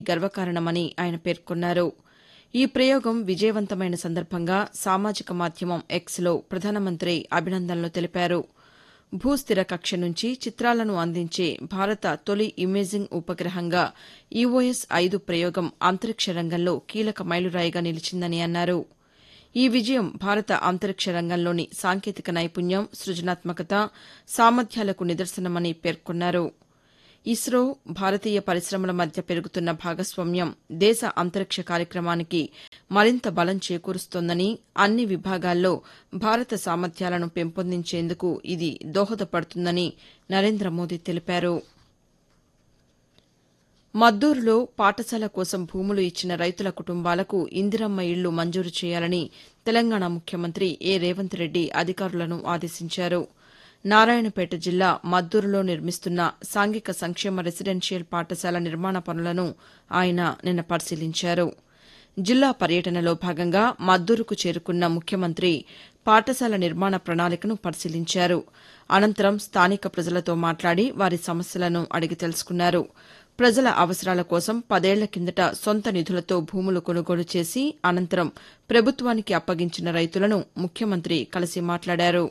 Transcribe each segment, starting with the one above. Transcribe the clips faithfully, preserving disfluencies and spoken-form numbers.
గర్వకారణమని ఆయన పేర్కొన్నారు. ఈ ప్రయోగం విజయవంతమైన సందర్భంగా సామాజిక మాధ్యమం ఎక్స్లో ప్రధానమంత్రి అభినందనలు తెలిపారు. భూస్థిర కక్ష నుంచి చిత్రాలను అందించే భారత తొలి ఇమేజింగ్ ఉపగ్రహంగా ఈఓఎస్ ఐదు ప్రయోగం అంతరిక్ష రంగంలో కీలక మైలురాయిగా నిలిచిందని అన్నారు. ఈ విజయం భారత అంతరిక్ష రంగంలోని సాంకేతిక నైపుణ్యం, సృజనాత్మకత, సామర్థ్యాలకు నిదర్శనమని పేర్కొన్నారు. ఇస్రో, భారతీయ పరిశ్రమల మధ్య పెరుగుతున్న భాగస్వామ్యం దేశ అంతరిక్ష కార్యక్రమానికి మరింత బలం చేకూరుస్తోందని, అన్ని విభాగాల్లో భారత సామర్థ్యాలను పెంపొందించేందుకు ఇది దోహదపడుతుందని నరేంద్ర మోదీ తెలిపారు. మద్దూరులో పాఠశాల కోసం భూములు ఇచ్చిన రైతుల కుటుంబాలకు ఇందిరమ్మ ఇళ్లు మంజూరు చేయాలని తెలంగాణ ముఖ్యమంత్రి ఏ రేవంత్ రెడ్డి అధికారులను ఆదేశించారు. నారాయణపేట జిల్లా మద్దూరులో నిర్మిస్తున్న సాంఘిక సంక్షేమ రెసిడెన్షియల్ పాఠశాల నిర్మాణ పనులను ఆయన నిన్న పరిశీలించారు. జిల్లా పర్యటనలో భాగంగా మద్దూరుకు చేరుకున్న ముఖ్యమంత్రి పాఠశాల నిర్మాణ ప్రణాళికను పరిశీలించారు. అనంతరం స్థానిక ప్రజలతో మాట్లాడి వారి సమస్యలను అడిగి తెలుసుకున్నారు. ప్రజల అవసరాల కోసం పదేళ్ల కిందట సొంత నిధులతో భూములు కొనుగోలు చేసి అనంతరం ప్రభుత్వానికి అప్పగించిన రైతులను ముఖ్యమంత్రి కలిసి మాట్లాడారు.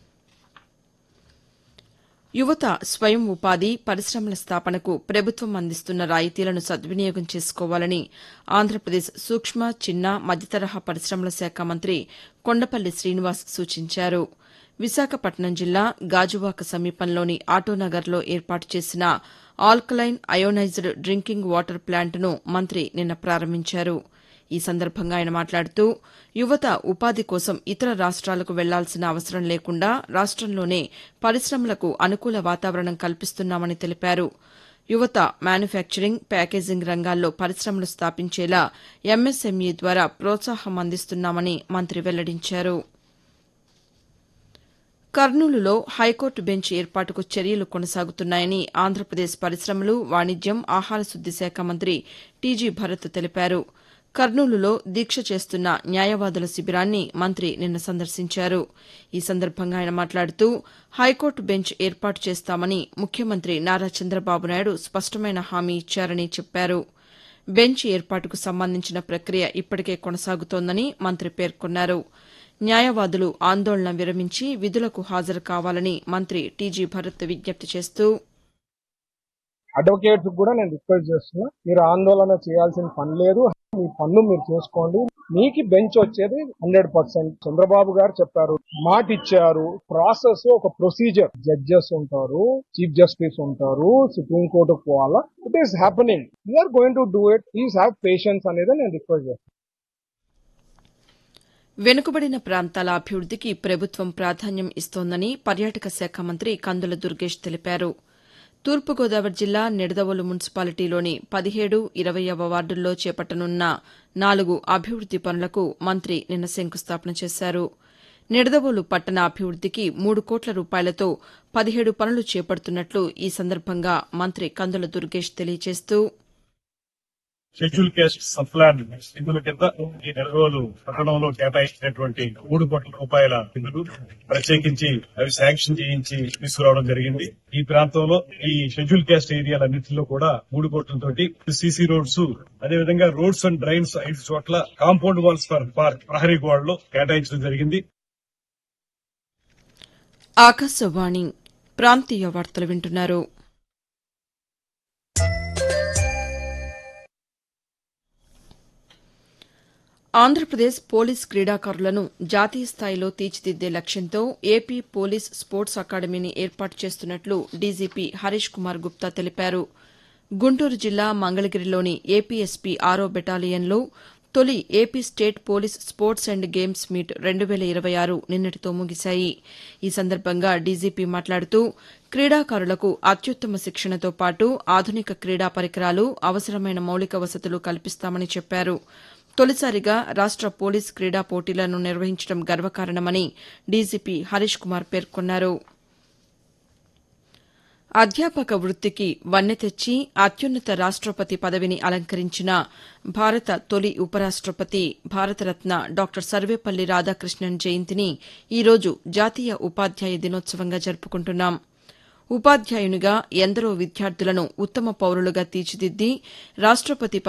యువత స్వయం ఉపాధి, పరిశ్రమల స్థాపనకు ప్రభుత్వం అందిస్తున్న రాయితీలను సద్వినియోగం చేసుకోవాలని ఆంధ్రప్రదేశ్ సూక్ష్మ, చిన్న, మధ్యతరహా పరిశ్రమల శాఖ మంత్రి కొండపల్లి శ్రీనివాస్ సూచించారు. విశాఖపట్నం జిల్లా గాజువాక సమీపంలోని ఆటోనగర్లో ఏర్పాటు చేసిన ఆల్కలైన్ అయోనైజ్డ్ డ్రింకింగ్ వాటర్ ప్లాంట్ను మంత్రి నిన్న ప్రారంభించారు. ఈ సందర్భంగా ఆయన మాట్లాడుతూ యువత ఉపాధి కోసం ఇతర రాష్ట్రాలకు వెళ్లాల్సిన అవసరం లేకుండా రాష్టంలోనే పరిశ్రమలకు అనుకూల వాతావరణం కల్పిస్తున్నామని తెలిపారు. యువత మ్యానుఫ్యాక్చరింగ్, ప్యాకేజింగ్ రంగాల్లో పరిశ్రమలు స్థాపించేలా ఎంఎస్ఎంఈ ద్వారా ప్రోత్సాహం అందిస్తున్నామని మంత్రి వెల్లడించారు. కర్నూలులో హైకోర్టు బెంచ్ ఏర్పాటుకు చర్యలు కొనసాగుతున్నాయని ఆంధ్రప్రదేశ్ పరిశ్రమలు, వాణిజ్యం, ఆహార శుద్ది శాఖ మంత్రి టీజీ భరత్ తెలిపారు. కర్నూలులో దీక్ష చేస్తున్న న్యాయవాదుల శిబిరాన్ని మంత్రి నిన్న సందర్శించారు. ఈ సందర్భంగా ఆయన మాట్లాడుతూ హైకోర్టు బెంచ్ ఏర్పాటు చేస్తామని ముఖ్యమంత్రి నారా చంద్రబాబు నాయుడు స్పష్టమైన హామీ ఇచ్చారని చెప్పారు. బెంచ్ ఏర్పాటుకు సంబంధించిన ప్రక్రియ ఇప్పటికే కొనసాగుతోందని మంత్రి పేర్కొన్నారు. న్యాయవాదులు ఆందోళన విరమించి విధులకు హాజరు కావాలని మంత్రి టీజీ భరత్ విజ్ఞప్తి చేస్తూ అడ్వకేట్స్ కూడా నేను రిక్వెస్ట్ చేస్తున్నా, మీరు ఆందోళన చేయాల్సిన పని లేదు, మీ పన్ను మీరు చేసుకోండి, మీకు బెంచ్ వచ్చేది హండ్రెడ్ పర్సెంట్. చంద్రబాబు గారు చెప్పారు, మాట ఇచ్చారు. ప్రాసెస్ ఒక ప్రొసీజర్, జడ్జెస్ ఉంటారు, చీఫ్ జస్టిస్ ఉంటారు, సుప్రీం కోర్టుకు పోవాలా. It is happening, we are going to do it, please have patience అనేది నేను రిక్వెస్ట్ చేస్తాను. వెనుకబడిన ప్రాంతాల అభివృద్దికి ప్రభుత్వం ప్రాధాన్యం ఇస్తోందని పర్యాటక శాఖ మంత్రి కందుల దుర్గేష్ తెలిపారు. తూర్పుగోదావరి జిల్లా నిడదవోలు మున్సిపాలిటీలోని పదిహేడు, ఇరవైవ వార్డుల్లో చేపట్టనున్న నాలుగు అభివృద్ది పనులకు మంత్రి నిన్న శంకుస్థాపన చేశారు. నిడదవోలు పట్టణ అభివృద్దికి మూడు కోట్ల రూపాయలతో పదిహేడు పనులు చేపడుతున్నట్లు ఈ సందర్భంగా మంత్రి కందుల దుర్గేష్ తెలియజేస్తూ షెడ్యూల్ కేస్ట్ సబ్ప్లాన్ నిధుల కింద ఈ నెల రోజులు పట్టణంలో కేటాయించినటువంటి మూడు కోట్ల రూపాయల నిధులు ప్రత్యేకించి అవి శాంక్షన్ చేయించి తీసుకురావడం జరిగింది. ఈ ప్రాంతంలో ఈ షెడ్యూల్ కేస్ట్ ఏరియాలన్నింటిలో కూడా మూడు కోట్లతోటి సీసీ రోడ్స్, అదేవిధంగా రోడ్స్ అండ్ డ్రైన్స్ ఐదు చోట్ల కాంపౌండ్ వాల్స్ ఫర్ పార్క్ ప్రహరీ గోడలో కేటాయించడం జరిగింది. ఆకాశవాణి ప్రాంతీయ వార్తలు వింటున్నారు. ఆంధ్రప్రదేశ్ పోలీస్ క్రీడాకారులను జాతీయ స్థాయిలో తీర్చిదిద్దే లక్ష్యంతో ఏపీ పోలీస్ స్పోర్ట్స్ అకాడమీని ఏర్పాటు చేస్తున్నట్లు డీజీపీ హరీష్ కుమార్ గుప్తా తెలిపారు. గుంటూరు జిల్లా మంగళగిరిలోని ఏపీఎస్పీ ఆరో బెటాలియన్లో తొలి AP state police sports and games meet రెండు వేల ఇరవై ఆరు నిన్నటితో ముగిశాయి. ఈ సందర్భంగా డీజీపీ మాట్లాడుతూ క్రీడాకారులకు అత్యుత్తమ శిక్షణతో పాటు ఆధునిక క్రీడా పరికరాలు, అవసరమైన మౌలిక వసతులు కల్పిస్తామని చెప్పారు. తొలిసారిగా రాష్ట పోలీస్ క్రీడా పోటీలను నిర్వహించడం గర్వకారణమని డీజీపీ హరీష్ కుమార్ పేర్కొన్నారు. అధ్యాపక వృత్తికి వన్నె తెచ్చి అత్యున్నత రాష్టపతి పదవిని అలంకరించిన భారత తొలి ఉపరాష్టపతి, భారతరత్న డాక్టర్ సర్వేపల్లి రాధాకృష్ణన్ జయంతిని ఈరోజు జాతీయ ఉపాధ్యాయ దినోత్సవంగా జరుపుకుంటున్నాం. ఉపాధ్యాయునిగా ఎందరో విద్యార్థులను ఉత్తమ పౌరులుగా తీర్చిదిద్ది రాష్టపతి